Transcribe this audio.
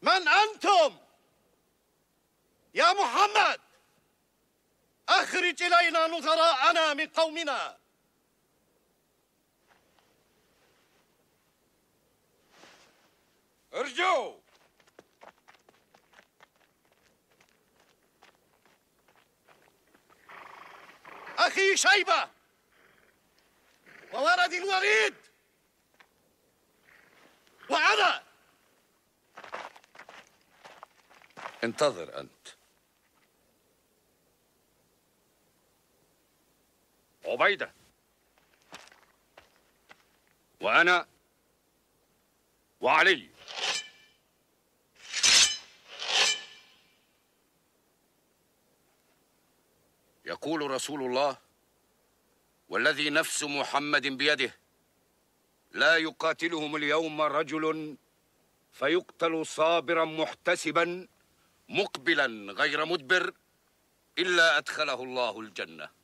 من أنتم؟ يا محمد أخرج إلينا نظراءنا من قومنا. ارجعوا. أخي شيبة وولد الوليد وأنا. انتظر أنت. عبيدة وأنا وعلي. يقول رسول الله والذي نفس محمد بيده: لا يقاتلهم اليوم رجل فيقتل صابرا محتسبا مقبلا غير مدبر إلا أدخله الله الجنة.